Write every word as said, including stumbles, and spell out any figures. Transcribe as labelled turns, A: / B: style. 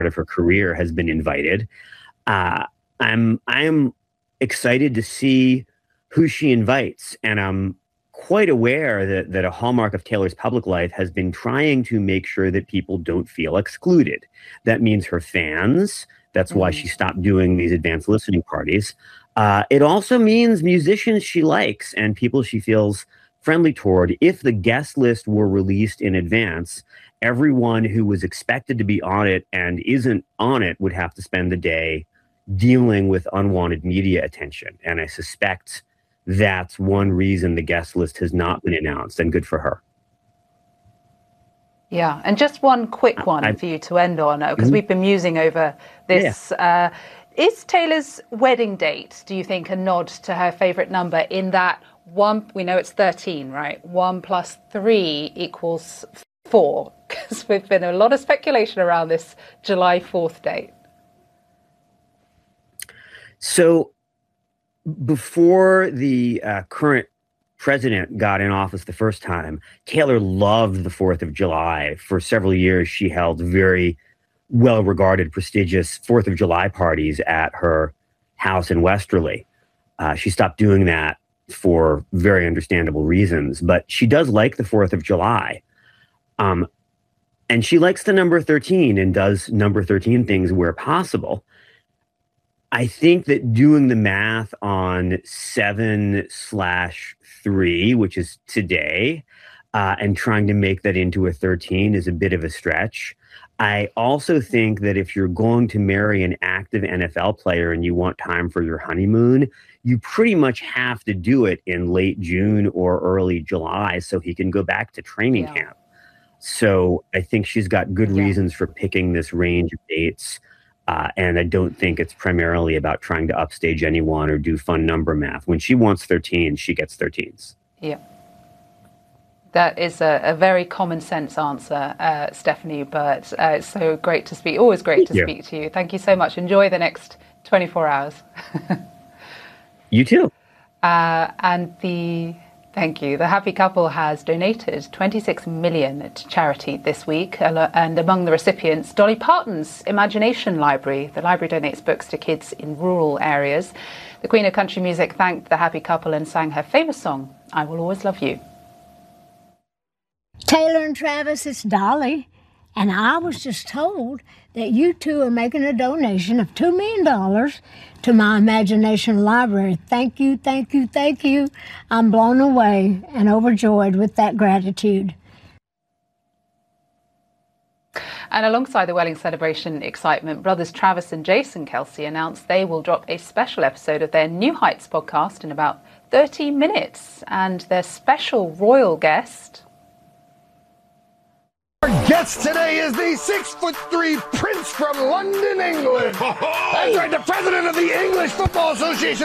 A: of her career has been invited. Uh, I'm I'm excited to see who she invites, and I'm quite aware that that a hallmark of Taylor's public life has been trying to make sure that people don't feel excluded. That means her fans. That's why she stopped doing these advanced listening parties. Uh, it also means musicians she likes and people she feels friendly toward. If the guest list were released in advance, everyone who was expected to be on it and isn't on it would have to spend the day dealing with unwanted media attention. And I suspect that's one reason the guest list has not been announced, and good for her.
B: Yeah, and just one quick one I, for you to end on, because mm-hmm. we've been musing over this. Yeah. Uh, is Taylor's wedding date, do you think, a nod to her favourite number in that one, we know it's thirteen, right? One plus three equals four, because we've been a lot of speculation around this July fourth date.
A: So before the uh, current president got in office the first time, Taylor loved the fourth of July. For several years, she held very well-regarded, prestigious fourth of July parties at her house in Westerly. Uh, she stopped doing that for very understandable reasons, but she does like the fourth of July. Um, and she likes the number thirteen and does number thirteen things where possible. I think that doing the math on seven slash three, which is today, uh, and trying to make that into a thirteen is a bit of a stretch. I also think that if you're going to marry an active N F L player and you want time for your honeymoon, you pretty much have to do it in late June or early July so he can go back to training yeah. camp. So I think she's got good yeah. reasons for picking this range of dates. Uh, and I don't think it's primarily about trying to upstage anyone or do fun number math. When she wants thirteen, she gets thirteens.
B: Yeah. That is a, a very common sense answer, uh, Stephanie, but uh, it's so great to speak. Always great to yeah. speak to you. Thank you so much. Enjoy the next twenty-four hours.
A: You too.
B: Uh, and the... Thank you. The happy couple has donated twenty-six million dollars to charity this week, and among the recipients, Dolly Parton's Imagination Library. The library donates books to kids in rural areas. The Queen of Country Music thanked the happy couple and sang her famous song, I Will Always Love You.
C: Taylor and Travis, it's Dolly, and I was just told that you two are making a donation of two million dollars to my Imagination Library. Thank you, thank you, thank you. I'm blown away and overjoyed with that gratitude.
B: And alongside the wedding celebration excitement, brothers Travis and Jason Kelce announced they will drop a special episode of their New Heights podcast in about thirty minutes. And their special royal guest...
D: Our guest today is the six foot three prince from London, England. That's right, the president of the English Football Association.